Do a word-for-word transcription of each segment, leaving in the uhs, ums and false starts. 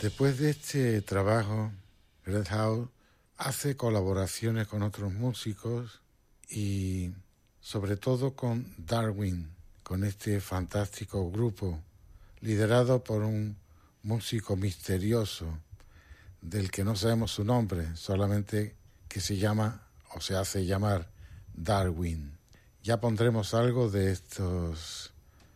Después de este trabajo, Greg Howe hace colaboraciones con otros músicos y sobre todo con Darwin, con este fantástico grupo liderado por un músico misterioso del que no sabemos su nombre, solamente que se llama o se hace llamar Darwin. Ya pondremos algo de estos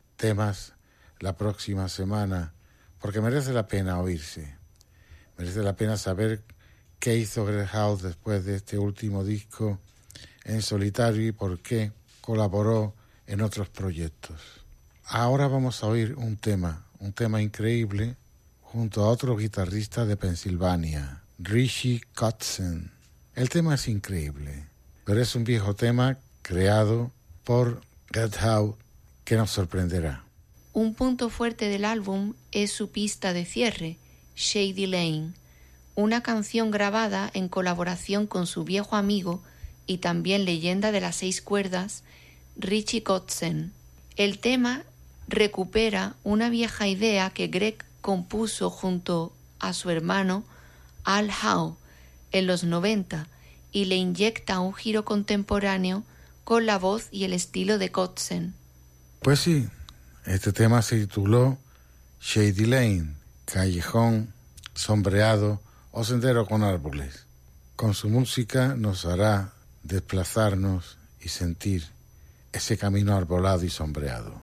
temas la próxima semana, porque merece la pena oírse. Merece la pena saber qué hizo Greg Howe después de este último disco en solitario y por qué colaboró en otros proyectos. Ahora vamos a oír un tema, un tema increíble, junto a otro guitarrista de Pensilvania, Richie Kotzen. El tema es increíble, pero es un viejo tema creado por Greg Howe que nos sorprenderá. Un punto fuerte del álbum es su pista de cierre, Shady Lane, una canción grabada en colaboración con su viejo amigo y también leyenda de las seis cuerdas, Richie Kotzen. El tema recupera una vieja idea que Greg compuso junto a su hermano Al Howe en los noventa y le inyecta un giro contemporáneo con la voz y el estilo de Kotzen. Pues sí, este tema se tituló Shady Lane, callejón sombreado o sendero con árboles. Con su música nos hará desplazarnos y sentir ese camino arbolado y sombreado.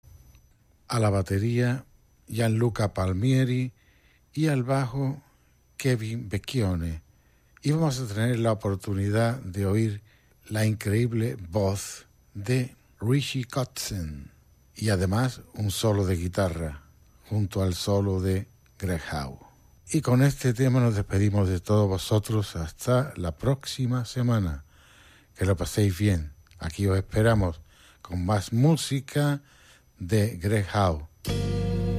A la batería, Gianluca Palmieri, y al bajo, Kevin Becchione. Y vamos a tener la oportunidad de oír la increíble voz de Richie Kotzen y además un solo de guitarra junto al solo de Greg Howe. Y con este tema nos despedimos de todos vosotros hasta la próxima semana. Que lo paséis bien. Aquí os esperamos con más música de Greg Howe.